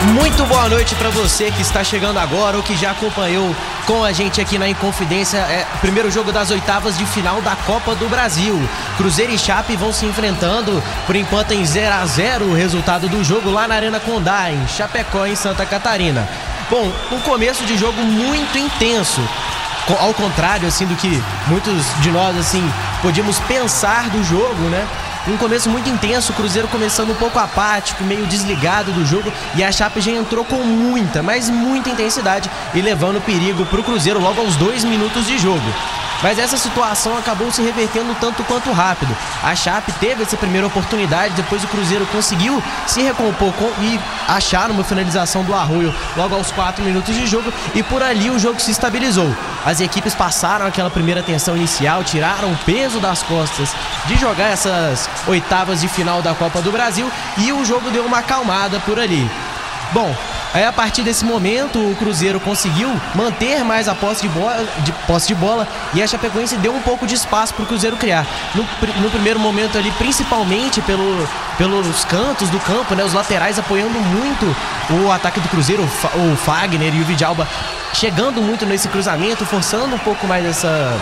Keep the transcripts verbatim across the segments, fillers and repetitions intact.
Muito boa noite para você que está chegando agora ou que já acompanhou com a gente aqui na Inconfidência. É o primeiro jogo das oitavas de final da Copa do Brasil. Cruzeiro e Chape vão se enfrentando, por enquanto em zero a zero o resultado do jogo lá na Arena Condá, em Chapecó, em Santa Catarina. Bom, um começo de jogo muito intenso, ao contrário assim do que muitos de nós assim podíamos pensar do jogo, né? Um começo muito intenso, o Cruzeiro começando um pouco apático, meio desligado do jogo, e a Chape já entrou com muita, mas muita intensidade e levando perigo para o Cruzeiro logo aos dois minutos de jogo. Mas essa situação acabou se revertendo tanto quanto rápido. A Chape teve essa primeira oportunidade, depois o Cruzeiro conseguiu se recompor e achar uma finalização do Arroio logo aos quatro minutos de jogo, e por ali o jogo se estabilizou. As equipes passaram aquela primeira tensão inicial, tiraram o peso das costas de jogar essas oitavas de final da Copa do Brasil, e o jogo deu uma acalmada por ali. Bom, aí a partir desse momento o Cruzeiro conseguiu manter mais a posse de bola, de, posse de bola e a Chapecoense deu um pouco de espaço para o Cruzeiro criar. No, no primeiro momento ali, principalmente pelo, pelos cantos do campo, né, os laterais apoiando muito o ataque do Cruzeiro, o, o Fagner e o Vidalba chegando muito nesse cruzamento, forçando um pouco mais essa,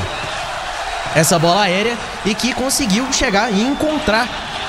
essa bola aérea, e que conseguiu chegar e encontrar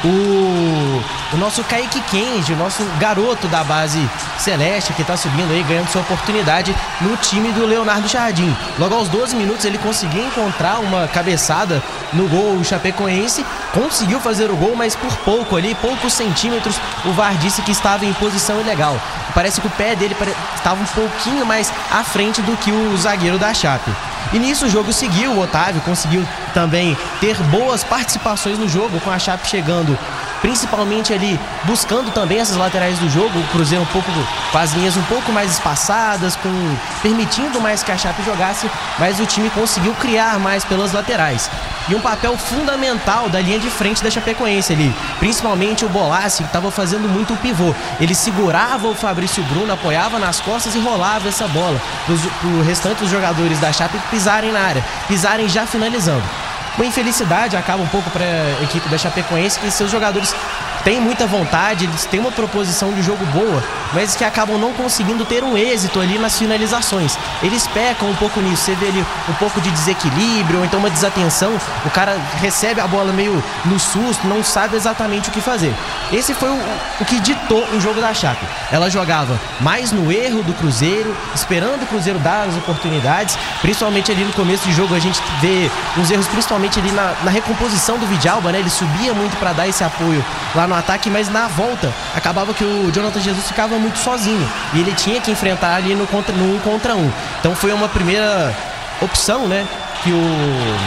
O, o nosso Kaique Kenji, o nosso garoto da base celeste, que está subindo aí, ganhando sua oportunidade no time do Leonardo Jardim. Logo aos doze minutos ele conseguiu encontrar uma cabeçada no gol chapecoense, conseguiu fazer o gol, mas por pouco ali, poucos centímetros, o V A R disse que estava em posição ilegal. Parece que o pé dele estava um pouquinho mais à frente do que o zagueiro da Chape. E nisso o jogo seguiu, o Otávio conseguiu também ter boas participações no jogo, com a Chape chegando, principalmente ali, buscando também essas laterais do jogo, o Cruzeiro um pouco, com as linhas um pouco mais espaçadas, com, permitindo mais que a Chape jogasse, mas o time conseguiu criar mais pelas laterais. E um papel fundamental da linha de frente da Chapecoense ali, principalmente o Bolassi, que estava fazendo muito o pivô. Ele segurava o Fabrício Bruno, apoiava nas costas e rolava essa bola para o restante dos jogadores da Chape pisarem na área, pisarem já finalizando. Uma infelicidade acaba um pouco para a equipe da Chapecoense, que seus jogadores têm muita vontade, eles têm uma proposição de jogo boa, mas que acabam não conseguindo ter um êxito ali nas finalizações. Eles pecam um pouco nisso, você vê ali um pouco de desequilíbrio, ou então uma desatenção, o cara recebe a bola meio no susto, não sabe exatamente o que fazer. Esse foi o, o que ditou o jogo da Chape. Ela jogava mais no erro do Cruzeiro, esperando o Cruzeiro dar as oportunidades, principalmente ali no começo de jogo a gente vê uns erros principalmente ali na, na recomposição do Vidalba, né? Ele subia muito para dar esse apoio lá no ataque, mas na volta acabava que o Jonathan Jesus ficava muito sozinho e ele tinha que enfrentar ali no, contra, no um contra um. Então foi uma primeira opção, né, que o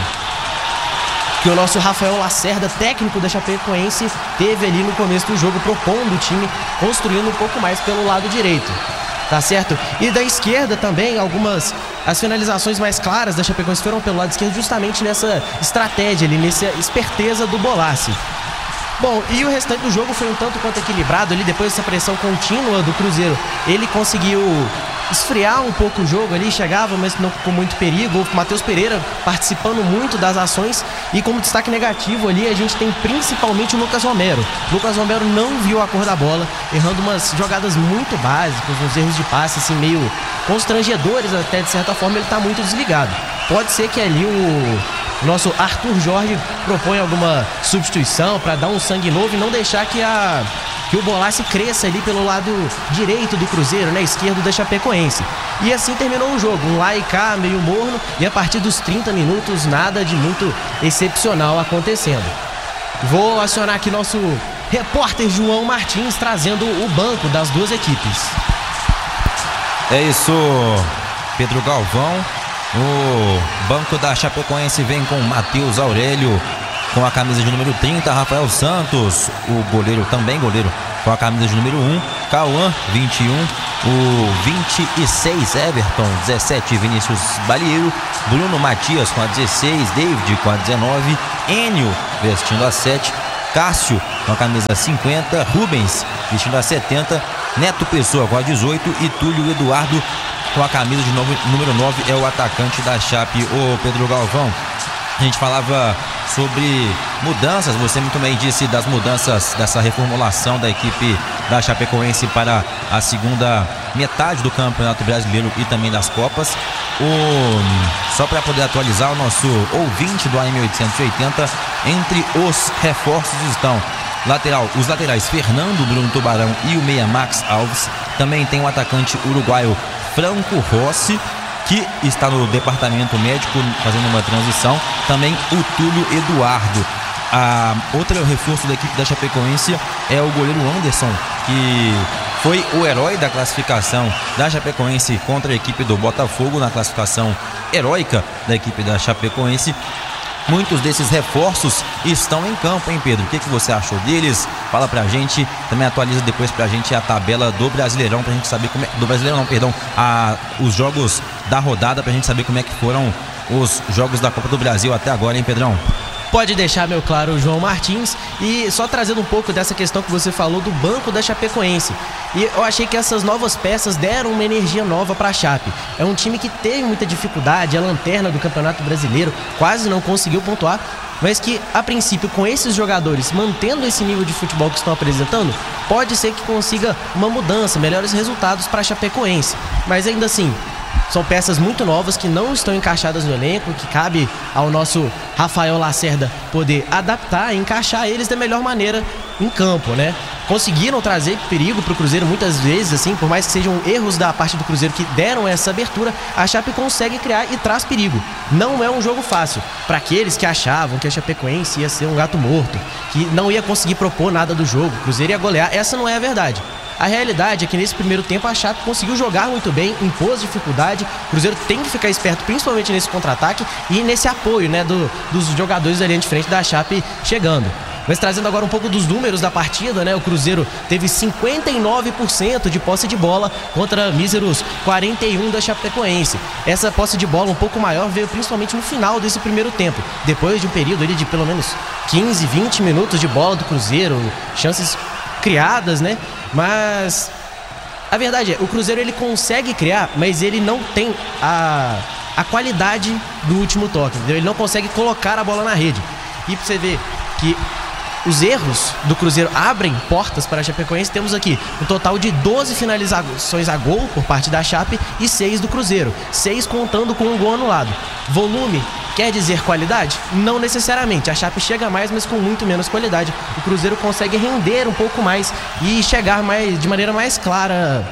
que o nosso Rafael Lacerda, técnico da Chapecoense, teve ali no começo do jogo, propondo o time, construindo um pouco mais pelo lado direito. Tá certo? E da esquerda também, algumas... As finalizações mais claras da Chapecoense foram pelo lado esquerdo, justamente nessa estratégia ali, nessa esperteza do Bolassi. Bom, e o restante do jogo foi um tanto quanto equilibrado ali, depois dessa pressão contínua do Cruzeiro. Ele conseguiu esfriar um pouco o jogo ali, chegava, mas não com muito perigo. O Matheus Pereira participando muito das ações, e como destaque negativo ali a gente tem principalmente o Lucas Romero. Lucas Romero não viu a cor da bola, errando umas jogadas muito básicas, uns erros de passe assim meio constrangedores até, de certa forma. Ele está muito desligado. Pode ser que ali o nosso Arthur Jorge proponha alguma substituição para dar um sangue novo e não deixar que a que o Bolassi cresça ali pelo lado direito do Cruzeiro, né, esquerdo da Chapecoense. E assim terminou o jogo, um lá e cá meio morno, e a partir dos trinta minutos nada de muito excepcional acontecendo. Vou acionar aqui nosso repórter João Martins, trazendo o banco das duas equipes. É isso, Pedro Galvão. O banco da Chapecoense vem com Matheus Aurélio com a camisa de número trinta, Rafael Santos, o goleiro, também goleiro, com a camisa de número um, Cauã, vinte e um, o vinte e seis, Everton, dezessete, Vinícius Balieiro, Bruno Matias com a dezesseis, David com a dezenove, Enio vestindo a sete, Cássio com a camisa cinquenta, Rubens vestindo a setenta, Neto Pessoa com a dezoito e Túlio Eduardo com a camisa de número nove, é o atacante da Chape. O Pedro Galvão, a gente falava sobre mudanças, você muito bem disse das mudanças, dessa reformulação da equipe da Chapecoense para a segunda metade do Campeonato Brasileiro e também das Copas. O, só para poder atualizar o nosso ouvinte do A M oitocentos e oitenta, entre os reforços estão lateral, os laterais Fernando, Bruno Tubarão e o meia Max Alves. Também tem o atacante uruguaio Franco Rossi, que está no departamento médico fazendo uma transição. Também o Túlio Eduardo. A outro reforço da equipe da Chapecoense é o goleiro Anderson, que foi o herói da classificação da Chapecoense contra a equipe do Botafogo, na classificação heróica da equipe da Chapecoense. Muitos desses reforços estão em campo, hein, Pedro? O que, que você achou deles? Fala pra gente, também atualiza depois pra gente a tabela do Brasileirão, pra gente saber como é, do Brasileirão não, perdão, a, os jogos da rodada, pra gente saber como é que foram os jogos da Copa do Brasil até agora, hein, Pedrão? Pode deixar, meu claro, João Martins. E só trazendo um pouco dessa questão que você falou do banco da Chapecoense. E eu achei que essas novas peças deram uma energia nova para a Chape. É um time que teve muita dificuldade, a lanterna do Campeonato Brasileiro, quase não conseguiu pontuar, mas que, a princípio, com esses jogadores mantendo esse nível de futebol que estão apresentando, pode ser que consiga uma mudança, melhores resultados para a Chapecoense. Mas ainda assim, são peças muito novas que não estão encaixadas no elenco, que cabe ao nosso Rafael Lacerda poder adaptar e encaixar eles da melhor maneira em campo, né? Conseguiram trazer perigo para o Cruzeiro muitas vezes, assim, por mais que sejam erros da parte do Cruzeiro que deram essa abertura, a Chape consegue criar e traz perigo. Não é um jogo fácil para aqueles que achavam que a Chapecoense ia ser um gato morto, que não ia conseguir propor nada do jogo, o Cruzeiro ia golear. Essa não é a verdade. A realidade é que nesse primeiro tempo a Chape conseguiu jogar muito bem, impôs dificuldade. O Cruzeiro tem que ficar esperto, principalmente nesse contra-ataque e nesse apoio, né, do, dos jogadores da linha de frente da Chape chegando. Mas trazendo agora um pouco dos números da partida, né? O Cruzeiro teve cinquenta e nove por cento de posse de bola contra míseros quarenta e um por cento da Chapecoense. Essa posse de bola um pouco maior veio principalmente no final desse primeiro tempo, depois de um período ali de pelo menos quinze, vinte minutos de bola do Cruzeiro, chances criadas, né? Mas a verdade é, o Cruzeiro ele consegue criar, mas ele não tem a, a qualidade do último toque, entendeu? Ele não consegue colocar a bola na rede. E pra você ver que os erros do Cruzeiro abrem portas para a Chapecoense, temos aqui um total de doze finalizações a gol por parte da Chape e seis do Cruzeiro, seis contando com um gol anulado. Volume quer dizer qualidade? Não necessariamente. A Chape chega mais, mas com muito menos qualidade. O Cruzeiro consegue render um pouco mais e chegar mais, de maneira mais clara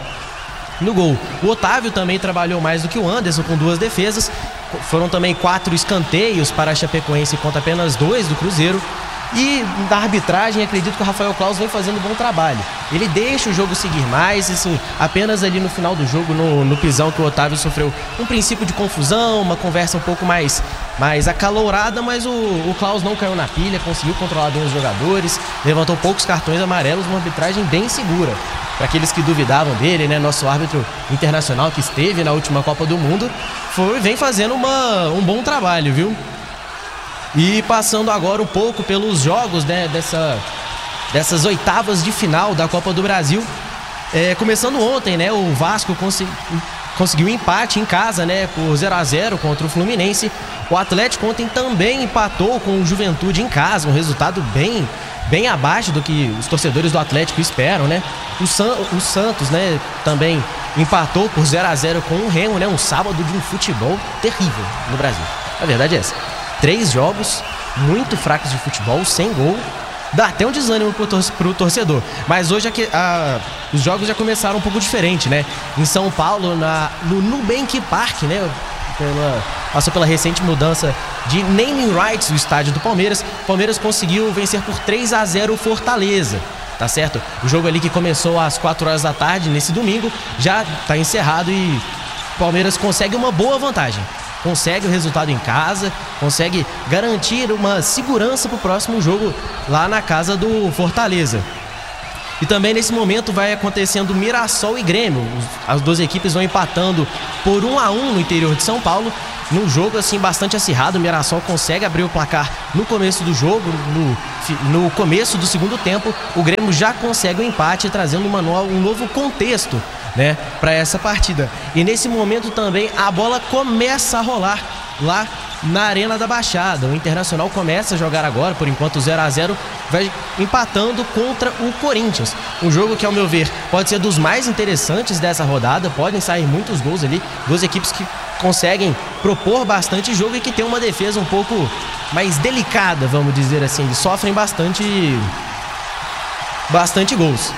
no gol. O Otávio também trabalhou mais do que o Anderson com duas defesas. Foram também quatro escanteios para a Chapecoense contra apenas dois do Cruzeiro. E da arbitragem, acredito que o Rafael Claus vem fazendo um bom trabalho. Ele deixa o jogo seguir mais, assim, apenas ali no final do jogo, no, no pisão que o Otávio sofreu um princípio de confusão, uma conversa um pouco mais, mais acalorada, mas o, o Claus não caiu na pilha, conseguiu controlar bem os jogadores, levantou poucos cartões amarelos, uma arbitragem bem segura. Para aqueles que duvidavam dele, né, nosso árbitro internacional que esteve na última Copa do Mundo, foi, vem fazendo uma, um bom trabalho, viu? E passando agora um pouco pelos jogos, né, dessa, dessas oitavas de final da Copa do Brasil. É, começando ontem, né, o Vasco consegui, conseguiu empate em casa, né, por zero a zero contra o Fluminense. O Atlético ontem também empatou com o Juventude em casa, um resultado bem, bem abaixo do que os torcedores do Atlético esperam, né. O, San, o Santos, né, também empatou por zero a zero com o Remo, né, um sábado de um futebol terrível no Brasil. A verdade é essa. Três jogos muito fracos de futebol, sem gol. Dá até um desânimo pro, tor- pro torcedor. Mas hoje aqui, a, os jogos já começaram um pouco diferente, né? Em São Paulo, na, no Nubank Park, né? Pela, passou pela recente mudança de naming rights do estádio do Palmeiras. O Palmeiras conseguiu vencer por três a zero o Fortaleza. Tá certo? O jogo ali que começou às quatro horas da tarde, nesse domingo, já tá encerrado e o Palmeiras consegue uma boa vantagem. Consegue o resultado em casa, consegue garantir uma segurança para o próximo jogo lá na casa do Fortaleza. E também nesse momento vai acontecendo Mirassol e Grêmio. As duas equipes vão empatando por um a um no interior de São Paulo. Num jogo assim bastante acirrado, o Mirassol consegue abrir o placar no começo do jogo, no, no começo do segundo tempo. O Grêmio já consegue o empate, trazendo uma no, um novo contexto, né, para essa partida. E nesse momento também a bola começa a rolar lá na Arena da Baixada. O Internacional começa a jogar agora, por enquanto zero a zero, vai empatando contra o Corinthians. Um jogo que, ao meu ver, pode ser dos mais interessantes dessa rodada. Podem sair muitos gols ali. Duas equipes que conseguem propor bastante jogo e que tem uma defesa um pouco mais delicada, vamos dizer assim. Eles sofrem bastante, bastante gols.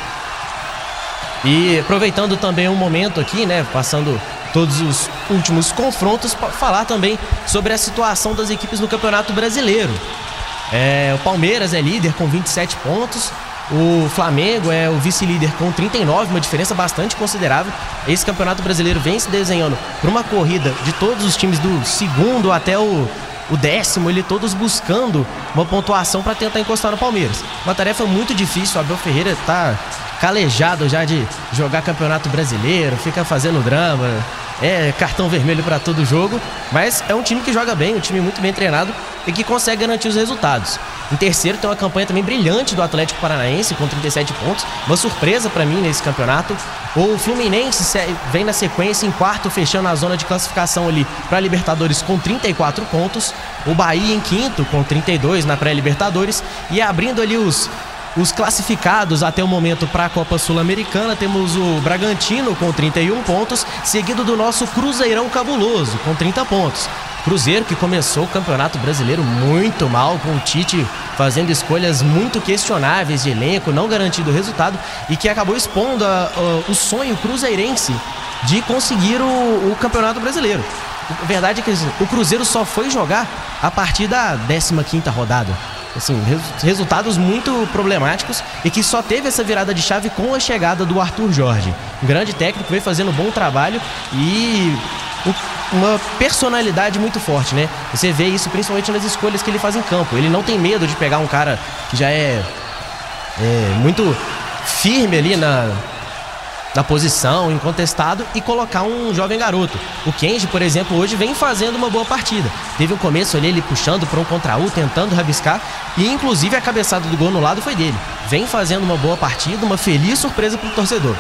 E aproveitando também um momento aqui, né, passando todos os últimos confrontos, para falar também sobre a situação das equipes no Campeonato Brasileiro. É, o Palmeiras é líder com vinte e sete pontos, o Flamengo é o vice-líder com trinta e nove, uma diferença bastante considerável. Esse Campeonato Brasileiro vem se desenhando por uma corrida de todos os times do segundo até o, o décimo, ele todos buscando uma pontuação para tentar encostar no Palmeiras. Uma tarefa muito difícil, o Abel Ferreira está calejado já de jogar Campeonato Brasileiro, fica fazendo drama, é cartão vermelho para todo jogo, mas é um time que joga bem, um time muito bem treinado e que consegue garantir os resultados. Em terceiro tem uma campanha também brilhante do Atlético Paranaense com trinta e sete pontos, uma surpresa para mim nesse campeonato. O Fluminense vem na sequência em quarto, fechando a zona de classificação ali para a Libertadores com trinta e quatro pontos. O Bahia em quinto com trinta e dois na pré-Libertadores, e abrindo ali os Os classificados até o momento para a Copa Sul-Americana, temos o Bragantino com trinta e um pontos, seguido do nosso Cruzeirão cabuloso com trinta pontos. Cruzeiro que começou o Campeonato Brasileiro muito mal, com o Tite fazendo escolhas muito questionáveis de elenco, não garantindo o resultado, e que acabou expondo a, a, o sonho cruzeirense de conseguir o, o Campeonato Brasileiro. A verdade é que o Cruzeiro só foi jogar a partir da décima quinta rodada. Assim, resultados muito problemáticos, e que só teve essa virada de chave com a chegada do Arthur Jorge, um grande técnico, veio fazendo um bom trabalho e uma personalidade muito forte, né? Você vê isso principalmente nas escolhas que ele faz em campo. Ele não tem medo de pegar um cara que já é, é muito firme ali na, na posição, incontestado, e colocar um jovem garoto. O Kenji, por exemplo, hoje vem fazendo uma boa partida. Teve um começo ali, ele puxando para um contra um, tentando rabiscar, e inclusive a cabeçada do gol no lado foi dele. Vem fazendo uma boa partida, uma feliz surpresa para o torcedor.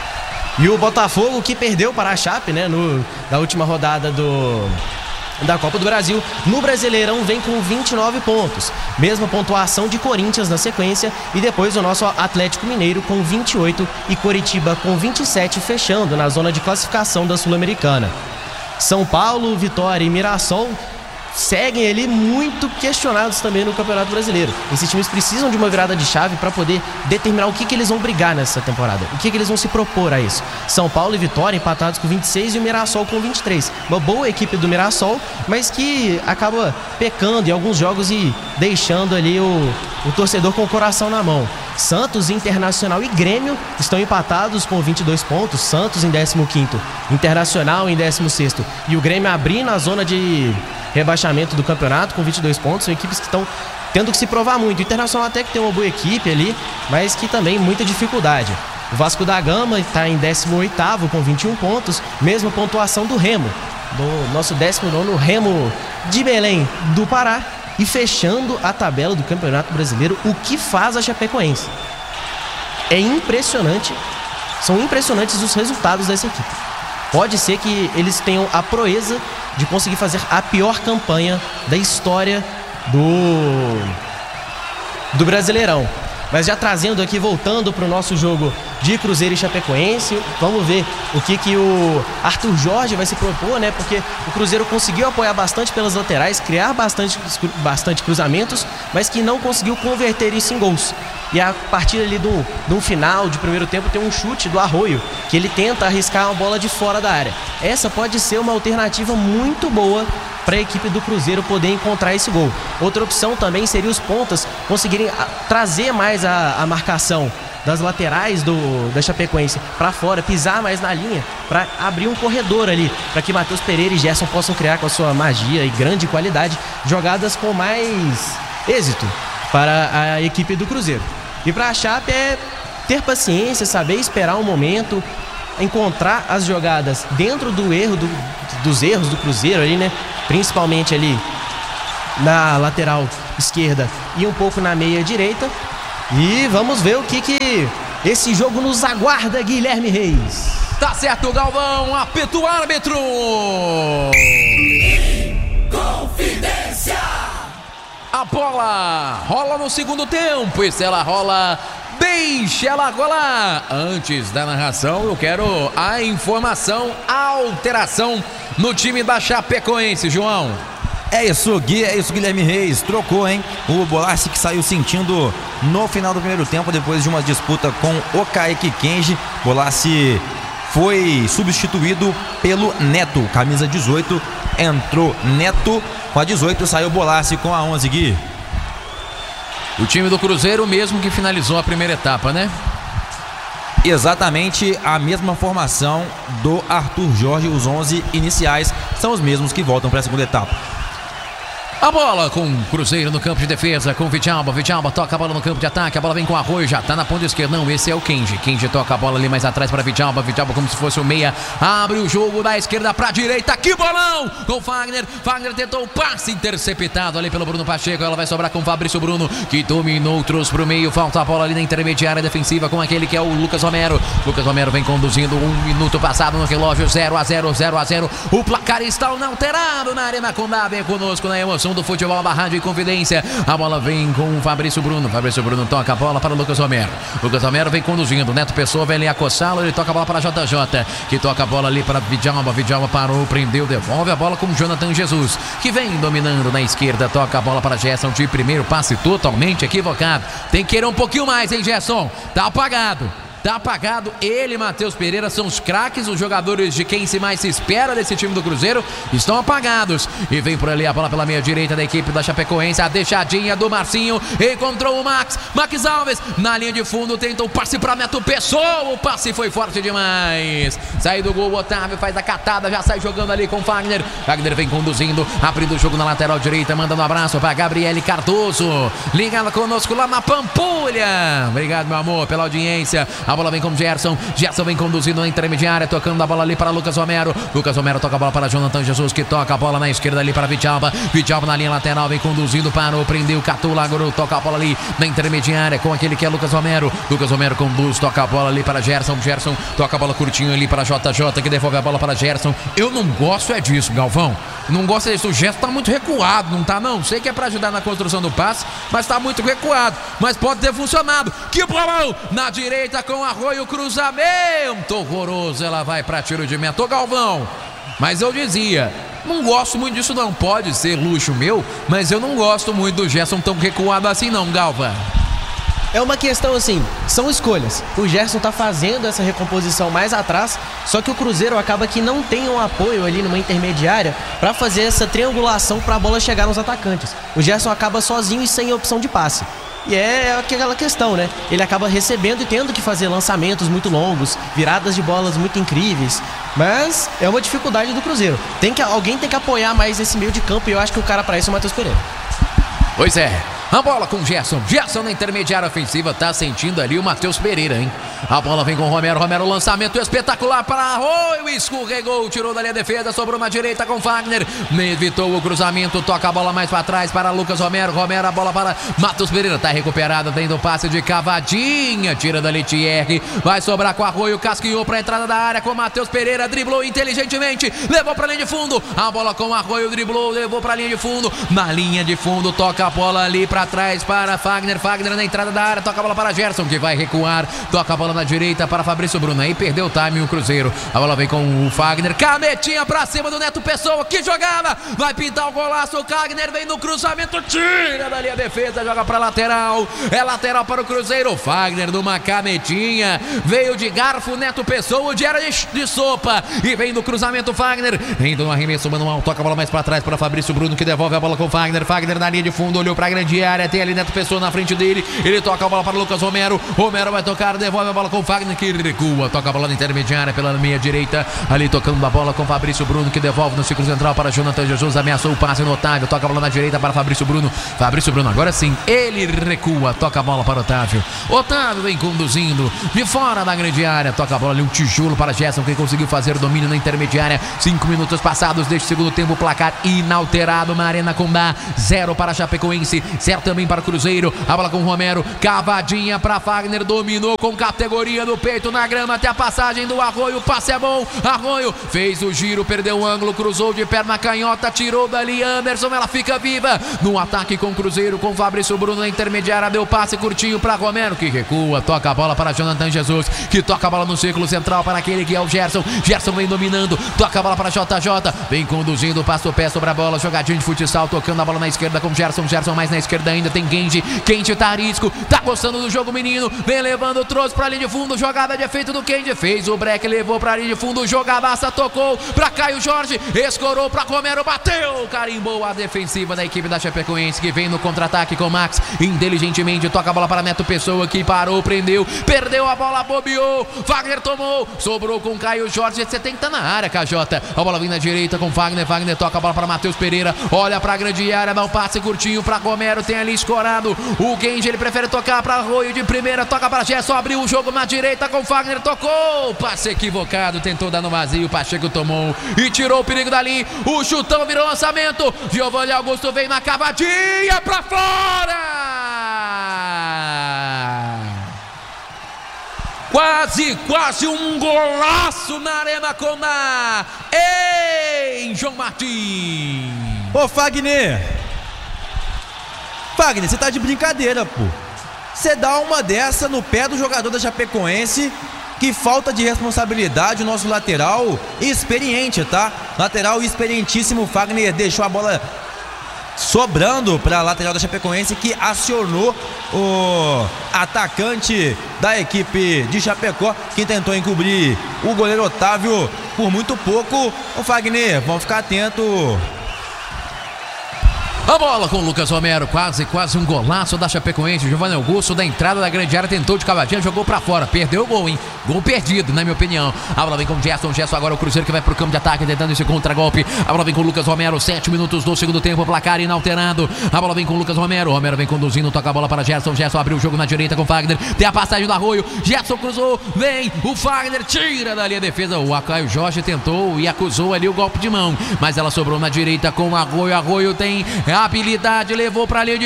E o Botafogo, que perdeu para a Chape, né, no, na última rodada do... da Copa do Brasil, no Brasileirão vem com vinte e nove pontos, mesma pontuação de Corinthians na sequência, e depois o nosso Atlético Mineiro com vinte e oito e Coritiba com vinte e sete, fechando na zona de classificação da Sul-Americana. São Paulo, Vitória e Mirassol seguem ali muito questionados também no Campeonato Brasileiro. Esses times precisam de uma virada de chave para poder determinar o que, que eles vão brigar nessa temporada, o que, que eles vão se propor a isso. São Paulo e Vitória empatados com vinte e seis e o Mirassol com vinte e três. Uma boa equipe do Mirassol, mas que acaba pecando em alguns jogos e deixando ali o, o torcedor com o coração na mão. Santos, Internacional e Grêmio estão empatados com vinte e dois pontos. Santos em décimo quinto, Internacional em décimo sexto, e o Grêmio abrindo a zona de rebaixamento do campeonato com vinte e dois pontos. São equipes que estão tendo que se provar muito. O Internacional até que tem uma boa equipe ali, mas que também muita dificuldade. O Vasco da Gama está em décimo oitavo com vinte e um pontos, mesma pontuação do Remo, do nosso décimo nono Remo de Belém do Pará. E fechando a tabela do Campeonato Brasileiro, o que faz a Chapecoense? É impressionante, são impressionantes os resultados dessa equipe. Pode ser que eles tenham a proeza de conseguir fazer a pior campanha da história do, do Brasileirão. Mas já trazendo aqui, voltando para o nosso jogo de Cruzeiro e Chapecoense, vamos ver o que, que o Arthur Jorge vai se propor, né? Porque o Cruzeiro conseguiu apoiar bastante pelas laterais, criar bastante, bastante cruzamentos, mas que não conseguiu converter isso em gols. E a partir ali do, do final de primeiro tempo tem um chute do Arroio, que ele tenta arriscar uma bola de fora da área. Essa pode ser uma alternativa muito boa para a equipe do Cruzeiro poder encontrar esse gol. Outra opção também seria os pontas conseguirem trazer mais a, a marcação das laterais do, da Chapecoense para fora, pisar mais na linha, para abrir um corredor ali, para que Matheus Pereira e Gerson possam criar com a sua magia e grande qualidade jogadas com mais êxito para a equipe do Cruzeiro. E para a Chape é ter paciência, saber esperar um momento, encontrar as jogadas dentro do erro do, dos erros do Cruzeiro ali, né? Principalmente ali na lateral esquerda e um pouco na meia direita. E vamos ver o que que esse jogo nos aguarda, Guilherme Reis. Tá certo, Galvão, apita o árbitro. Confidência. A bola rola no segundo tempo. E se ela rola, deixa ela rolar. Antes da narração, eu quero a informação, a alteração no time da Chapecoense, João. É isso, Gui, é isso, Guilherme Reis. Trocou, hein? O Bolassi, que saiu sentindo no final do primeiro tempo, depois de uma disputa com o Kaique Kenji. Bolassi foi substituído pelo Neto, camisa dezoito. Entrou Neto com a dezoito, saiu Bolassi com a onze, Gui. O time do Cruzeiro mesmo que finalizou a primeira etapa, né? Exatamente a mesma formação do Arthur Jorge. Os onze iniciais são os mesmos que voltam para a segunda etapa. A bola com o Cruzeiro no campo de defesa, com o Vidjalba. Vidjalba toca a bola no campo de ataque. A bola vem com o Arroio, já tá na ponta esquerda. Não, esse é o Kenji. Kenji toca a bola ali mais atrás para Vidjalba. Vidjalba como se fosse o meia. Abre o jogo da esquerda para a direita. Que bolão! Com o Fagner. Fagner tentou o passe interceptado ali pelo Bruno Pacheco. Ela vai sobrar com o Fabrício Bruno, que dominou, trouxe pro meio. Falta a bola ali na intermediária defensiva com aquele que é o Lucas Romero. Lucas Romero vem conduzindo. Um minuto passado no relógio. zero a zero, zero a zero. O placar está inalterado na Arena Condá. Vem conosco na emoção do futebol da Rádio Inconfidência. A bola vem com o Fabrício Bruno. Fabrício Bruno toca a bola para o Lucas Romero. Lucas Romero vem conduzindo. Neto Pessoa vem ali acossá-lo. Ele toca a bola para J J, que toca a bola ali para Vidjalba. Vidjalba parou, prendeu, devolve a bola com o Jonathan Jesus, que vem dominando na esquerda. Toca a bola para Gerson de primeiro passe totalmente equivocado. Tem que ir um pouquinho mais, hein, Gerson? Tá apagado. Tá apagado. Ele e Matheus Pereira são os craques, os jogadores de quem se mais se espera desse time do Cruzeiro. Estão apagados. E vem por ali a bola pela meia direita da equipe da Chapecoense. A deixadinha do Marcinho. Encontrou o Max. Max Alves na linha de fundo. Tenta o passe para Neto Pessoa. O passe foi forte demais. Sai do gol. O Otávio faz a catada. Já sai jogando ali com o Fagner. Fagner vem conduzindo. Abrindo o jogo na lateral direita. Mandando um abraço para Gabriele Cardoso. Ligada conosco lá na Pampulha. Obrigado, meu amor, pela audiência. A bola vem com o Gerson. Gerson vem conduzindo na intermediária, tocando a bola ali para Lucas Romero. Lucas Romero toca a bola para Jonathan Jesus, que toca a bola na esquerda ali para Vidjalba. Vidjalba na linha lateral, vem conduzindo, parou, prendeu, catou, largou, toca a bola ali na intermediária com aquele que é Lucas Romero. Lucas Romero conduz, toca a bola ali para Gerson. Gerson toca a bola curtinho ali para J J, que devolve a bola para Gerson. Eu não gosto é disso, Galvão. Não gosto disso. O Gerson tá muito recuado, não tá não? Sei que é para ajudar na construção do passe, mas tá muito recuado. Mas pode ter funcionado. Que bolão! Na direita com Arroio, cruzamento horroroso. Ela vai para tiro de meta. Ô, Galvão, mas eu dizia, não gosto muito disso não. Pode ser luxo meu, mas eu não gosto muito do Gerson tão recuado assim não, Galva. É uma questão assim, são escolhas. O Gerson tá fazendo essa recomposição mais atrás, só que o Cruzeiro acaba que não tem um apoio ali numa intermediária para fazer essa triangulação para a bola chegar nos atacantes. O Gerson acaba sozinho e sem opção de passe. E é aquela questão, né? Ele acaba recebendo e tendo que fazer lançamentos muito longos, viradas de bolas muito incríveis. Mas é uma dificuldade do Cruzeiro. Tem que, alguém tem que apoiar mais esse meio de campo, e eu acho que o cara para isso é o Matheus Pereira. Pois é. A bola com o Gerson. Gerson na intermediária ofensiva. Tá sentindo ali o Matheus Pereira, hein? A bola vem com o Romero. Romero, lançamento espetacular para Arroio. Escorregou, tirou dali a defesa. Sobrou na direita com Fagner. Evitou o cruzamento. Toca a bola mais para trás para Lucas Romero. Romero, a bola para Matheus Pereira. Tá recuperada. Tendo o passe de cavadinha. Tira dali Thierry. Vai sobrar com Arroio. Casquinhou para a entrada da área com Matheus Pereira. Driblou inteligentemente. Levou para a linha de fundo. A bola com Arroio. Driblou. Levou para a linha de fundo. Na linha de fundo. Toca a bola ali para atrás para Fagner. Fagner na entrada da área. Toca a bola para Gerson, que vai recuar. Toca a bola na direita para Fabrício Bruno. Aí perdeu o time o Cruzeiro. A bola vem com o Fagner. Canetinha para cima do Neto Pessoa. Que jogada! Vai pintar o golaço. O Fagner vem no cruzamento. Tira dali a defesa. Joga para lateral. É lateral para o Cruzeiro. Fagner numa canetinha. Veio de garfo. Neto Pessoa. O Diário de, de sopa. E vem no cruzamento Fagner. Indo no arremesso manual. Toca a bola mais para trás para Fabrício Bruno, que devolve a bola com o Fagner. Fagner na linha de fundo. Olhou para a grande área. Tem ali Neto Pessoa na frente dele. Ele toca a bola para Lucas Romero. Romero vai tocar. Devolve a bola com o Fagner, que recua. Toca a bola na intermediária pela meia direita. Ali tocando a bola com Fabrício Bruno, que devolve no círculo central para Jonathan Jesus. Ameaçou o passe no Otávio. Toca a bola na direita para Fabrício Bruno. Fabrício Bruno agora sim. Ele recua. Toca a bola para Otávio. Otávio vem conduzindo de fora da grande área. Toca a bola ali, um tijolo para Gerson, que conseguiu fazer o domínio na intermediária. Cinco minutos passados deste segundo tempo. Placar inalterado na Arena Condá. Zero para Chapecoense. Zero também para o Cruzeiro. A bola com o Romero, cavadinha para Fagner, dominou com categoria no peito, na grama, até a passagem do Arroio. O passe é bom, Arroio fez o giro, perdeu o ângulo, cruzou de perna canhota, tirou dali Anderson, ela fica viva no ataque com o Cruzeiro, com Fabrício Bruno na intermediária, deu passe curtinho para Romero, que recua, toca a bola para Jonathan Jesus, que toca a bola no círculo central para aquele que é o Gerson. Gerson vem dominando, toca a bola para J J, vem conduzindo, passa o pé sobre a bola, jogadinho de futsal, tocando a bola na esquerda com Gerson. Gerson mais na esquerda ainda, tem Kenji, Kenji tá arisco, tá gostando do jogo, menino, vem levando, trouxe pra linha de fundo, jogada de efeito do Kenji, fez o break, levou pra linha de fundo, jogadaça, tocou pra Caio Jorge, escorou pra Romero, bateu, carimbou a defensiva da equipe da Chapecoense, que vem no contra-ataque com Max, inteligentemente toca a bola para Neto Pessoa, que parou, prendeu, perdeu a bola, bobeou, Wagner tomou, sobrou com Caio Jorge, você tem que estar na área, K J, a bola vem na direita com Wagner, Wagner toca a bola para Matheus Pereira, olha pra grande área, dá um passe curtinho pra Romero, tem ali escorado, o Kenji, ele prefere tocar pra Arroio de primeira, toca pra Gerson, abriu o jogo na direita com Wagner, tocou, passe equivocado, tentou dar no vazio, Pacheco tomou e tirou o perigo dali, o chutão virou lançamento, Giovanni Augusto vem na cavadinha pra fora! Quase, quase um golaço na Arena Condá. Ei, João Martins. Ô, Fagner. Fagner, você tá de brincadeira, pô. Você dá uma dessa no pé do jogador da Chapecoense. Que falta de responsabilidade o nosso lateral experiente, tá? Lateral experientíssimo, Fagner deixou a bola sobrando para a lateral da Chapecoense, que acionou o atacante da equipe de Chapecó, que tentou encobrir o goleiro Otávio por muito pouco. O Fagner, vamos ficar atento. A bola com o Lucas Romero, quase, quase um golaço da Chapecoense. Giovanni Augusto da entrada da grande área, tentou de cavadinha, jogou pra fora, perdeu o gol, hein? Gol perdido, na minha opinião. A bola vem com o Gerson, Gerson agora o Cruzeiro que vai pro campo de ataque, tentando esse contra-golpe. A bola vem com o Lucas Romero, sete minutos do segundo tempo, placar inalterado. A bola vem com o Lucas Romero, Romero vem conduzindo, toca a bola para Gerson, Gerson abriu o jogo na direita com o Fagner, tem a passagem do Arroio, Gerson cruzou, vem, o Fagner tira dali a defesa, o Caio Jorge tentou e acusou ali o golpe de mão, mas ela sobrou na direita com o Arroio, Arroio tem habilidade, levou para a linha de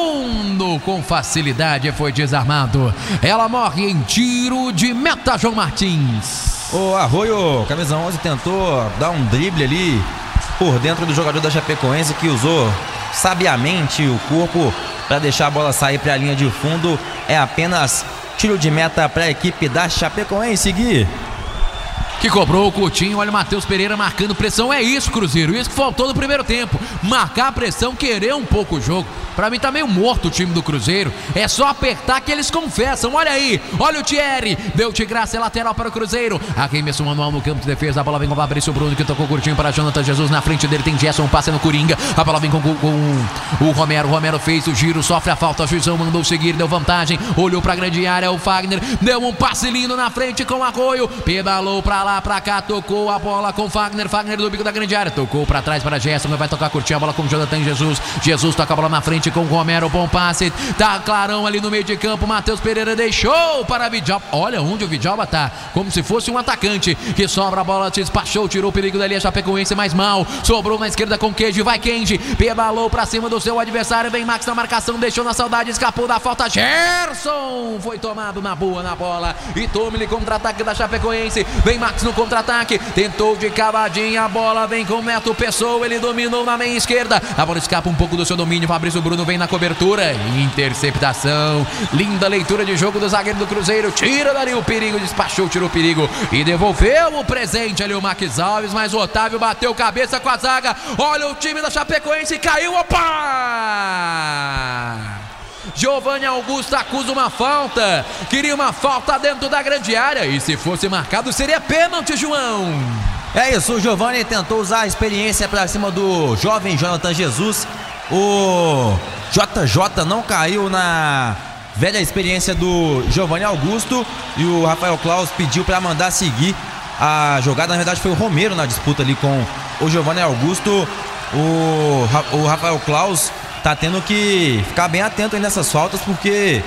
fundo com facilidade, foi desarmado. Ela morre em tiro de meta, João Martins. O Arroio, camisa onze, tentou dar um drible ali por dentro do jogador da Chapecoense, que usou sabiamente o corpo para deixar a bola sair para a linha de fundo. É apenas tiro de meta para a equipe da Chapecoense, Gui. Que cobrou o Coutinho, olha o Matheus Pereira marcando pressão, é isso, Cruzeiro, isso que faltou no primeiro tempo, marcar a pressão, querer um pouco o jogo. Pra mim tá meio morto o time do Cruzeiro, é só apertar que eles confessam, olha aí, olha o Thierry, deu de graça, é lateral para o Cruzeiro, arremesso manual no campo de defesa, a bola vem com o Fabrício Bruno, que tocou curtinho para Jonathan Jesus, na frente dele tem Gerson, passa no Coringa, a bola vem com, com, com o Romero, o Romero fez o giro, sofre a falta, o juizão mandou seguir, deu vantagem, olhou pra grande área, o Fagner, deu um passe lindo na frente com o Arroio, pedalou pra lá, pra cá, tocou a bola com Fagner, Fagner do bico da grande área, tocou pra trás para Gerson, vai tocar curtinho a bola com Jonathan Jesus, Jesus toca a bola na frente com o Romero, bom passe, tá clarão ali no meio de campo, Matheus Pereira deixou para Vidjalba, olha onde o Vidjalba tá, como se fosse um atacante, que sobra a bola, despachou, tirou o perigo dali, a Chapecoense mais mal, sobrou na esquerda com Kenji, vai Kenji, pedalou pra cima do seu adversário, vem Max na marcação, deixou na saudade, escapou da falta, Gerson, foi tomado na boa na bola, e tome-lhe contra-ataque da Chapecoense, vem Max no contra-ataque, tentou de cavadinha, a bola vem com Neto Pessoa, ele dominou na meia esquerda, a bola escapa um pouco do seu domínio, Fabrício Bruno vem na cobertura, interceptação, linda leitura de jogo do zagueiro do Cruzeiro, tira dali o perigo, despachou, tirou o perigo e devolveu o presente ali o Max Alves, mas o Otávio bateu cabeça com a zaga, olha o time da Chapecoense, caiu, opa! Giovanni Augusto acusa uma falta, queria uma falta dentro da grande área, e se fosse marcado seria pênalti, João. É isso, o Giovanni tentou usar a experiência para cima do jovem Jonathan Jesus, o J J não caiu na velha experiência do Giovanni Augusto, e o Rafael Claus pediu para mandar seguir a jogada, na verdade foi o Romero na disputa ali com o Giovanni Augusto, o, o Rafael Claus tá tendo que ficar bem atento aí nessas faltas, porque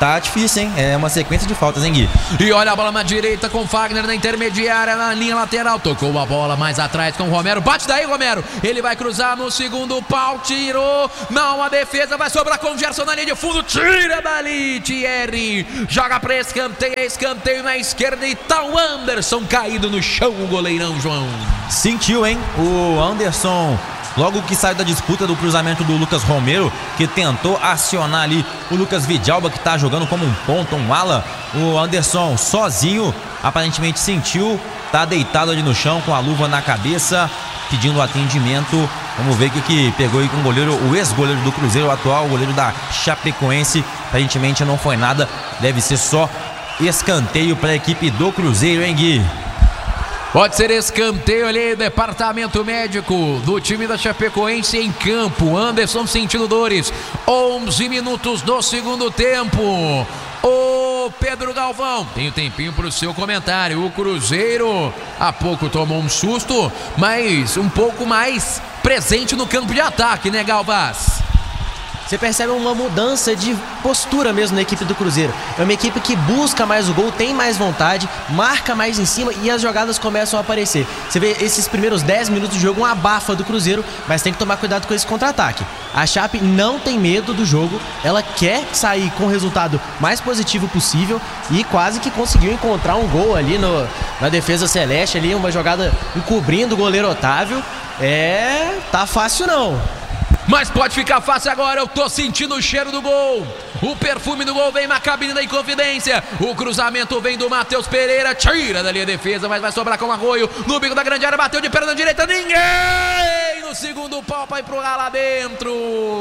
Tá difícil, hein? É uma sequência de faltas, hein, Gui? E olha a bola na direita com Fagner na intermediária, na linha lateral. Tocou a bola mais atrás com o Romero. Bate daí, Romero. Ele vai cruzar no segundo pau. Tirou. Não, a defesa vai sobrar com o Gerson na linha de fundo. Tira dali, Thierry. Joga pra escanteio. Escanteio na esquerda e tá o Anderson caído no chão. O goleirão, João. Sentiu, hein? O Anderson... Logo que saiu da disputa do cruzamento do Lucas Romero, que tentou acionar ali o Lucas Vidalba, que tá jogando como um ponta, um ala. O Anderson sozinho, aparentemente sentiu, tá deitado ali no chão com a luva na cabeça, pedindo atendimento. Vamos ver o que, que pegou aí com o goleiro, o ex-goleiro do Cruzeiro, o atual goleiro da Chapecoense. Aparentemente não foi nada, deve ser só escanteio para a equipe do Cruzeiro, hein, Gui? Pode ser escanteio ali, departamento médico do time da Chapecoense em campo. Anderson sentindo dores. onze minutos do segundo tempo. Ô Pedro Galvão, tem um tempinho para o seu comentário. O Cruzeiro há pouco tomou um susto, mas um pouco mais presente no campo de ataque, né, Galvaz? Você percebe uma mudança de postura mesmo na equipe do Cruzeiro. É uma equipe que busca mais o gol, tem mais vontade, marca mais em cima e as jogadas começam a aparecer. Você vê esses primeiros dez minutos de jogo, uma abafa do Cruzeiro, mas tem que tomar cuidado com esse contra-ataque. A Chape não tem medo do jogo, ela quer sair com o resultado mais positivo possível e quase que conseguiu encontrar um gol ali no, na defesa celeste, ali uma jogada encobrindo o goleiro Otávio. É, tá fácil não. Mas pode ficar fácil agora, eu tô sentindo o cheiro do gol. O perfume do gol vem na cabine da Inconfidência. O cruzamento vem do Matheus Pereira. Tira dali a defesa, mas vai sobrar com o Arroio. No bico da grande área, bateu de perna direita. Ninguém no segundo pau para empurrar lá dentro.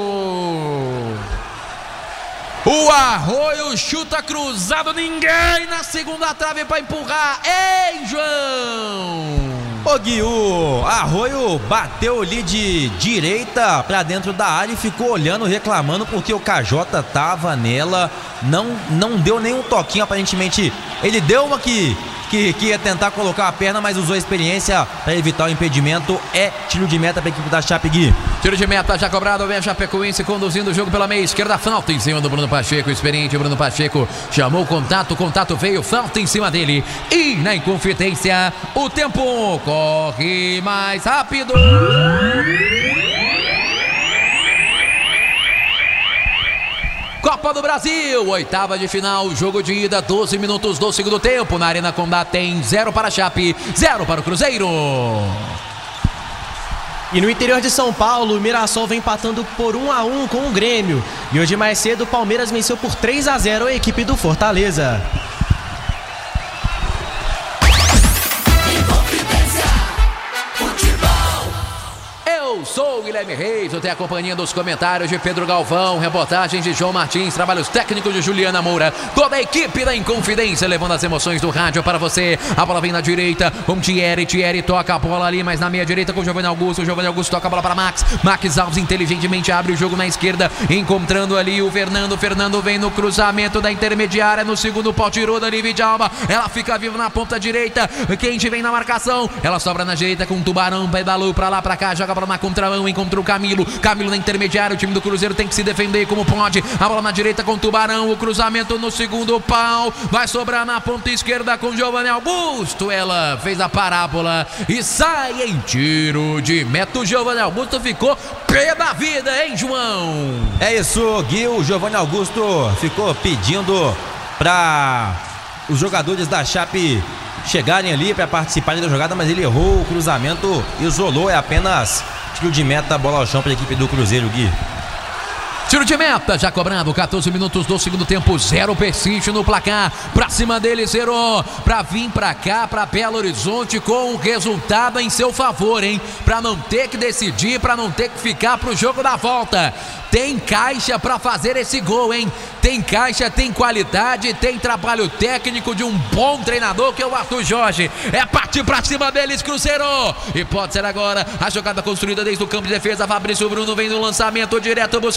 O Arroio chuta cruzado. Ninguém na segunda trave para empurrar. Ei, João! Ô Gui, o Arroio bateu ali de direita pra dentro da área e ficou olhando, reclamando porque o K J tava nela, não, não deu nenhum toquinho aparentemente. Ele deu uma que, que, que ia tentar colocar a perna, mas usou a experiência para evitar o impedimento. É tiro de meta pra equipe da Chape, Gui. Tiro de meta já cobrado, vem a Chapecoense conduzindo o jogo pela meia esquerda, falta em cima do Bruno Pacheco, experiente Bruno Pacheco, chamou o contato, o contato veio, falta em cima dele, e na Inconfidência, o tempo corre mais rápido. Copa do Brasil, oitava de final, jogo de ida, doze minutos do segundo tempo, na Arena Condá tem zero para a Chape, zero para o Cruzeiro. E no interior de São Paulo, o Mirassol vem empatando por um a um com o Grêmio. E hoje mais cedo, o Palmeiras venceu por três a zero a equipe do Fortaleza. Eu sou o Guilherme Reis, eu tenho a companhia dos comentários de Pedro Galvão, reportagens de João Martins, trabalhos técnicos de Juliana Moura, toda a equipe da Inconfidência levando as emoções do rádio para você. A bola vem na direita com Thierry, Thierry toca a bola ali, mas na meia direita com o Giovanni Augusto, o Giovanni Augusto toca a bola para Max, Max Alves inteligentemente abre o jogo na esquerda, encontrando ali o Fernando, Fernando vem no cruzamento da intermediária, no segundo pau, tirou dali Vidalba, ela fica viva na ponta direita, Kenji vem na marcação, ela sobra na direita com o Tubarão, pedalou pra lá, pra cá, joga a bola na contramão, encontrou o Camilo, Camilo na intermediária, o time do Cruzeiro tem que se defender como pode, a bola na direita com o Tubarão, o cruzamento no segundo pau, vai sobrar na ponta esquerda com Giovanni Augusto, ela fez a parábola e sai em tiro de meta. O Giovanni Augusto ficou pé da vida, hein, João? É isso, Gui, o Giovanni Augusto ficou pedindo para os jogadores da Chape chegarem ali para participarem da jogada, mas ele errou o cruzamento, isolou, é apenas tiro de meta, bola ao chão para a equipe do Cruzeiro, Gui. Tiro de meta, já cobrado, quatorze minutos do segundo tempo, zero persiste no placar, pra cima dele, zerou, pra vir pra cá, pra Belo Horizonte com o resultado em seu favor, hein, pra não ter que decidir, pra não ter que ficar pro jogo da volta. Tem caixa pra fazer esse gol, hein, tem caixa, tem qualidade, tem trabalho técnico de um bom treinador que é o Arthur Jorge, é partir pra cima deles, Cruzeiro, e pode ser agora a jogada construída desde o campo de defesa, Fabrício Bruno vem no lançamento direto buscando o Caio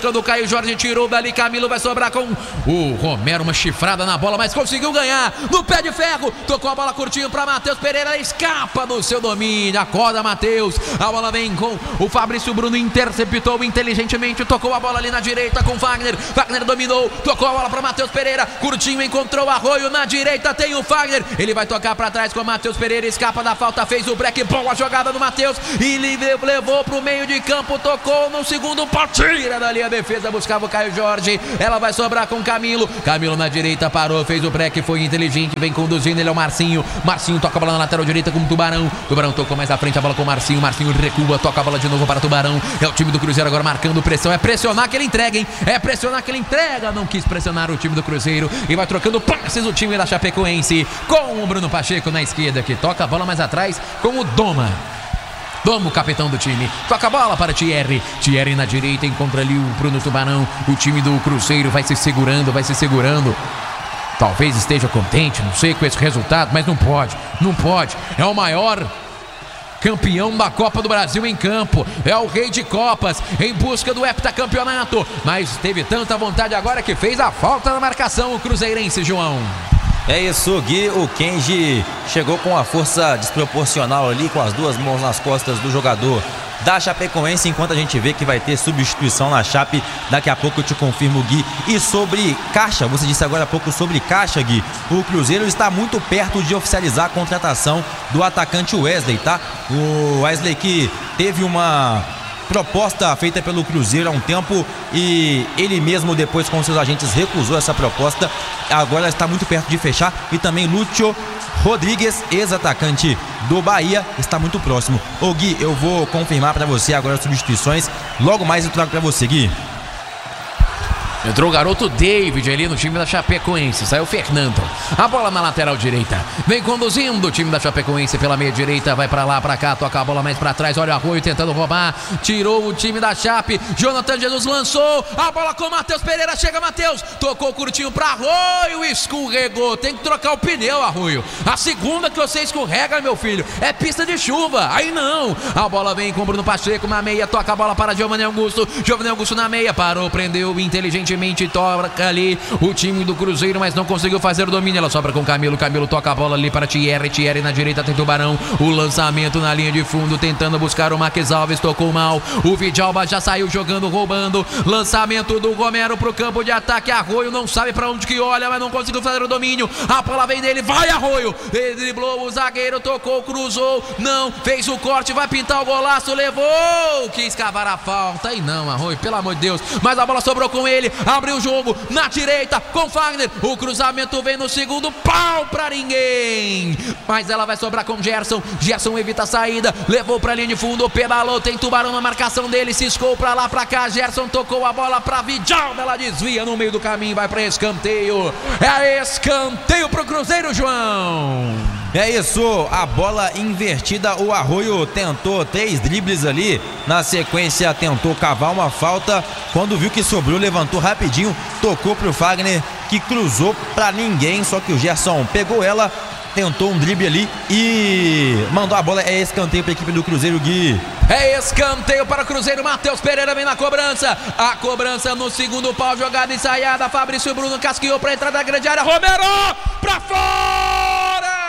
Caio Jorge tirou dali, Camilo vai sobrar com o Romero, uma chifrada na bola, mas conseguiu ganhar no pé de ferro, tocou a bola curtinho para Matheus Pereira, escapa do seu domínio, acorda Matheus, a bola vem com o Fabrício Bruno, interceptou inteligentemente, tocou a bola ali na direita com Wagner, Wagner dominou, tocou a bola para Matheus Pereira, curtinho, encontrou Arroio na direita, tem o Wagner, ele vai tocar para trás com o Matheus Pereira, escapa da falta, fez o break, boa jogada do Matheus, e levou pro meio de campo, tocou no segundo pau, tira dali a defesa, buscava o Caio Jorge, ela vai sobrar com Camilo, Camilo na direita parou, fez o break, foi inteligente, vem conduzindo, ele é o Marcinho, Marcinho toca a bola na lateral direita com o Tubarão, Tubarão tocou mais à frente a bola com o Marcinho, Marcinho recua, toca a bola de novo para o Tubarão, é o time do Cruzeiro agora marcando pressão, é pressionar que ele entrega, hein, é pressionar que ele entrega, não quis pressionar o time do Cruzeiro, e vai trocando passes o time da Chapecoense, com o Bruno Pacheco na esquerda, que toca a bola mais atrás com o Doma. Doma, o capitão do time, toca a bola para Thierry, Thierry na direita, encontra ali o Bruno Tubarão, o time do Cruzeiro vai se segurando, vai se segurando, talvez esteja contente, não sei com esse resultado, mas não pode, não pode, é o maior campeão da Copa do Brasil em campo, é o rei de copas, em busca do heptacampeonato, mas teve tanta vontade agora que fez a falta na marcação o cruzeirense, João. É isso, Gui, o Kenji chegou com uma força desproporcional ali, com as duas mãos nas costas do jogador da Chapecoense, enquanto a gente vê que vai ter substituição na Chape, daqui a pouco eu te confirmo, Gui. E sobre caixa, você disse agora há pouco sobre caixa, Gui, o Cruzeiro está muito perto de oficializar a contratação do atacante Wesley, tá? O Wesley que teve uma proposta feita pelo Cruzeiro há um tempo e ele mesmo depois com seus agentes recusou essa proposta, agora está muito perto de fechar, e também Lúcio Rodrigues, ex-atacante do Bahia, está muito próximo. Ô Gui, eu vou confirmar para você agora as substituições, logo mais eu trago para você, Gui. Entrou o garoto David ali no time da Chapecoense. Saiu o Fernando. A bola na lateral direita. Vem conduzindo o time da Chapecoense pela meia direita. Vai pra lá, pra cá. Toca a bola mais pra trás. Olha o Arroio tentando roubar. Tirou o time da Chape. Jonathan Jesus lançou. A bola com o Matheus Pereira. Chega Matheus. Tocou curtinho pra Arroio. Escorregou. Tem que trocar o pneu, Arroio. A segunda que você escorrega, meu filho, é pista de chuva. Aí não. A bola vem com o Bruno Pacheco na meia. Toca a bola para Giovanni Augusto. Giovanni Augusto na meia. Parou, prendeu inteligente. Toca ali o time do Cruzeiro, mas não conseguiu fazer o domínio. Ela sobra com Camilo, Camilo toca a bola ali para Thierry, Thierry na direita tem Tubarão, o lançamento na linha de fundo, tentando buscar o Marques Alves, tocou mal, o Vidalba já saiu jogando, roubando, lançamento do Romero pro campo de ataque, Arroio não sabe para onde que olha, mas não conseguiu fazer o domínio, a bola vem dele, vai Arroio, ele driblou o zagueiro, tocou, cruzou, não, fez o corte, vai pintar o golaço, levou, quis cavar a falta, e não Arroio, pelo amor de Deus, mas a bola sobrou com ele, abriu o jogo na direita com Wagner, o cruzamento vem no segundo pau pra ninguém, mas ela vai sobrar com Gerson, Gerson evita a saída, levou pra linha de fundo, pedalou, tem Tubarão na marcação dele, ciscou pra lá, pra cá, Gerson tocou a bola pra Vidal, ela desvia no meio do caminho, vai pra escanteio, é escanteio pro Cruzeiro, João. É isso, a bola invertida, o Arroio tentou três dribles ali, na sequência tentou cavar uma falta, quando viu que sobrou, levantou rapidinho, tocou pro Wagner, que cruzou pra ninguém, só que o Gerson pegou ela, tentou um drible ali e mandou a bola, é escanteio para a equipe do Cruzeiro, Gui. É escanteio para o Cruzeiro, Matheus Pereira vem na cobrança, a cobrança no segundo pau, jogada ensaiada, Fabrício Bruno casqueou para entrar da grande área, Romero pra fora!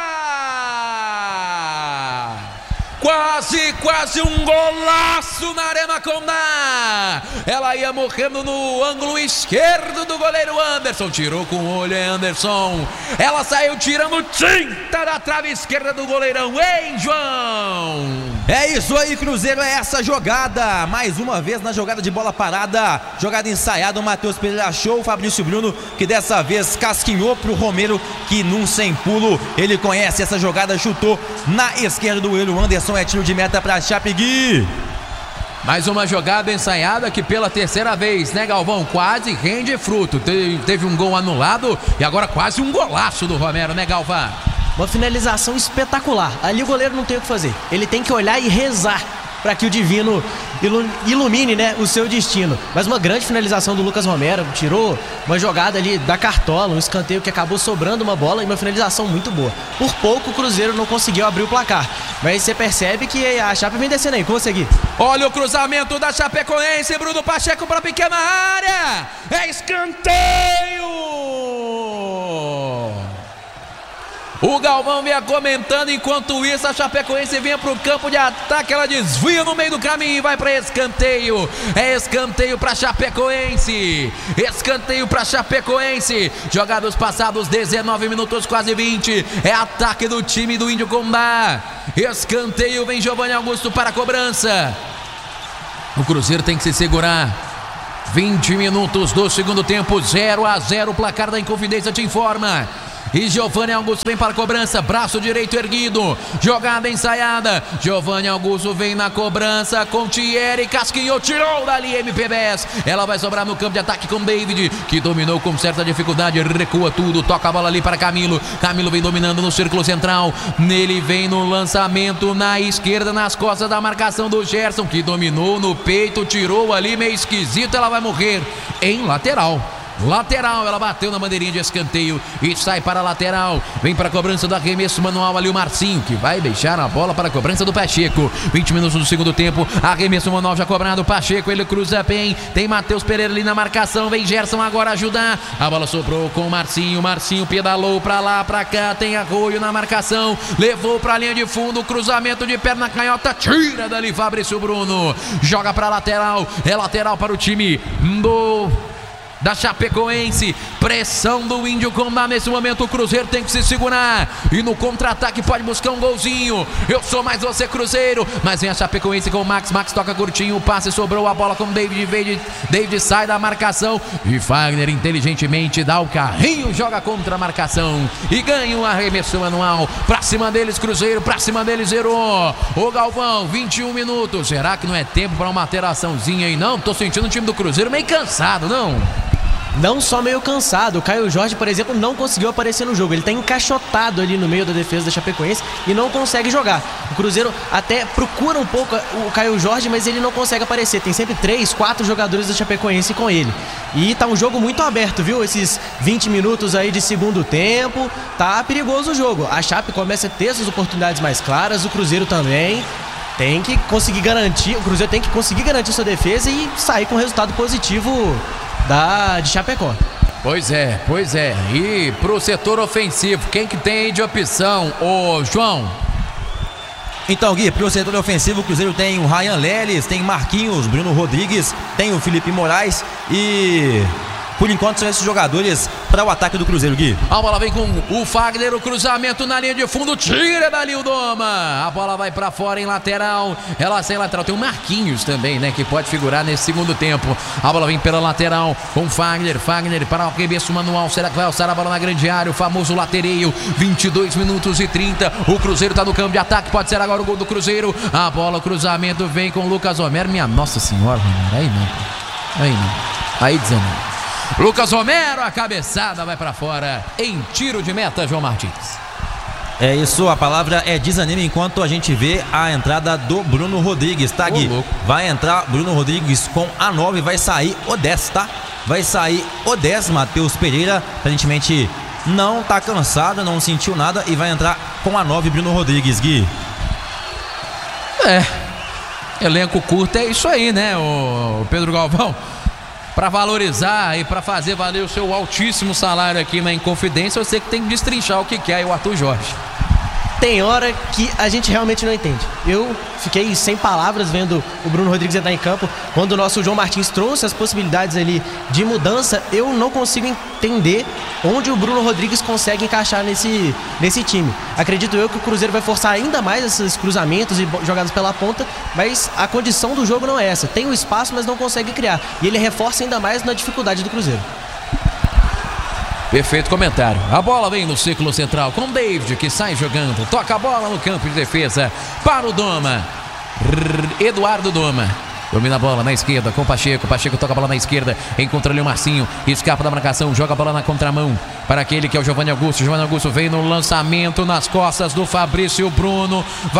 Quase, quase um golaço na Arena Condá. Ela ia morrendo no ângulo esquerdo do goleiro Anderson. Tirou com o olho, é Anderson. Ela saiu tirando tinta da trave esquerda do goleirão. Hein, João? É isso aí, Cruzeiro, é essa jogada. Mais uma vez na jogada de bola parada. Jogada ensaiada, o Matheus Pereira achou o Fabrício Bruno, que dessa vez casquinhou pro Romero, que num sem pulo, ele conhece essa jogada, chutou na esquerda do goleiro Anderson. É tiro de meta para Chape, Gui. Mais uma jogada ensaiada que pela terceira vez, né, Galvão? Quase rende fruto. Teve, teve um gol anulado e agora quase um golaço do Romero, né, Galvão? Uma finalização espetacular. Ali o goleiro não tem o que fazer. Ele tem que olhar e rezar para que o divino ilumine, né, o seu destino. Mas uma grande finalização do Lucas Romero, tirou uma jogada ali da cartola, um escanteio que acabou sobrando uma bola e uma finalização muito boa. Por pouco o Cruzeiro não conseguiu abrir o placar. mas você percebe que a Chape vem descendo aí. Consegui. Olha o cruzamento da Chapecoense, Bruno Pacheco para a pequena área. É escanteio! O Galvão vinha comentando, enquanto isso a Chapecoense vinha para o campo de ataque, ela desvia no meio do caminho e vai para escanteio. É escanteio para Chapecoense, escanteio para Chapecoense. Jogados passados dezenove minutos, quase vinte. É ataque do time do Índio Condá. Escanteio, vem Giovanni Augusto para a cobrança. O Cruzeiro tem que se segurar. vinte minutos do segundo tempo, zero a zero, o placar da Inconfidência te informa. E Giovanni Augusto vem para a cobrança, braço direito erguido, jogada ensaiada. Giovanni Augusto vem na cobrança com Thierry, casquinhou, tirou dali M P B S. Ela vai sobrar no campo de ataque com David, que dominou com certa dificuldade, recua tudo, toca a bola ali para Camilo. Camilo vem dominando no círculo central, nele vem no lançamento na esquerda, nas costas da marcação do Gerson, que dominou no peito, tirou ali meio esquisito, ela vai morrer em lateral. Lateral, ela bateu na bandeirinha de escanteio e sai para a lateral. Vem para a cobrança do arremesso manual ali o Marcinho, que vai deixar a bola para a cobrança do Pacheco. vinte minutos do segundo tempo, arremesso manual já cobrado. Pacheco, ele cruza bem, tem Matheus Pereira ali na marcação. Vem Gerson agora ajudar. A bola sobrou com o Marcinho. Marcinho pedalou para lá, para cá. Tem Arroio na marcação, levou para a linha de fundo. Cruzamento de perna canhota, tira dali Fabrício Bruno. Joga para a lateral, é lateral para o time do... da Chapecoense, pressão do Índio Condá nesse momento. O Cruzeiro tem que se segurar e no contra-ataque pode buscar um golzinho. Eu sou mais você, Cruzeiro, mas vem a Chapecoense com o Max. Max toca curtinho, o passe sobrou, a bola com o David. David, David sai da marcação e Fagner inteligentemente dá o carrinho, joga contra a marcação e ganha um arremesso manual. Pra cima deles, Cruzeiro, pra cima deles, zerou. O Galvão, vinte e um minutos. Será que não é tempo para uma alteraçãozinha aí? Não, tô sentindo o time do Cruzeiro meio cansado, não? Não só meio cansado, o Caio Jorge, por exemplo, não conseguiu aparecer no jogo. Ele está encaixotado ali no meio da defesa da Chapecoense e não consegue jogar. O Cruzeiro até procura um pouco o Caio Jorge, mas ele não consegue aparecer. Tem sempre três, quatro jogadores da Chapecoense com ele. E tá um jogo muito aberto, viu? Esses vinte minutos aí de segundo tempo, tá perigoso o jogo. A Chape começa a ter essas oportunidades mais claras, o Cruzeiro também. Tem que conseguir garantir, o Cruzeiro tem que conseguir garantir sua defesa e sair com resultado positivo da de Chapecó. Pois é, pois é. E pro setor ofensivo, quem que tem aí de opção, ô João? Então, Gui, pro setor ofensivo, o Cruzeiro tem o Ryan Leles, tem Marquinhos, Bruno Rodrigues, tem o Felipe Moraes e... por enquanto são esses jogadores para o ataque do Cruzeiro, Gui. A bola vem com o Fagner, o cruzamento na linha de fundo, tira dali o Doma. A bola vai para fora em lateral, ela sai lateral. Tem o Marquinhos também, né, que pode figurar nesse segundo tempo. A bola vem pela lateral com Fagner, Fagner para o arremesso manual. Será que vai alçar a bola na grande área? O famoso latereio, vinte e dois minutos e trinta. O Cruzeiro está no campo de ataque, pode ser agora o gol do Cruzeiro. A bola, o cruzamento vem com o Lucas Homero. Minha nossa senhora, aí não, aí não, aí desanima. Lucas Romero, a cabeçada vai para fora em tiro de meta, João Martins. É isso, a palavra é desanima enquanto a gente vê a entrada do Bruno Rodrigues, tá, Gui? Ô, vai entrar Bruno Rodrigues com a nove, vai sair o dez, tá? Vai sair o dez, Matheus Pereira, aparentemente não tá cansado, não sentiu nada e vai entrar com a nove, Bruno Rodrigues, Gui. É, elenco curto é isso aí, né, o Pedro Galvão? Para valorizar e para fazer valer o seu altíssimo salário aqui na Inconfidência, eu sei que tem que destrinchar o que quer o Arthur Jorge. Tem hora que a gente realmente não entende. Eu fiquei sem palavras vendo o Bruno Rodrigues entrar em campo. Quando o nosso João Martins trouxe as possibilidades ali de mudança, eu não consigo entender onde o Bruno Rodrigues consegue encaixar nesse, nesse time. Acredito eu que o Cruzeiro vai forçar ainda mais esses cruzamentos e jogadas pela ponta, mas a condição do jogo não é essa. Tem o espaço, mas não consegue criar. E ele reforça ainda mais na dificuldade do Cruzeiro. Perfeito comentário. A bola vem no círculo central com David, que sai jogando. Toca a bola no campo de defesa para o Doma. Eduardo Doma. Domina a bola na esquerda com Pacheco. Pacheco toca a bola na esquerda. Encontra ali o Marcinho. Escapa da marcação. Joga a bola na contramão para aquele que é o Giovanni Augusto. Giovanni Augusto vem no lançamento nas costas do Fabrício Bruno.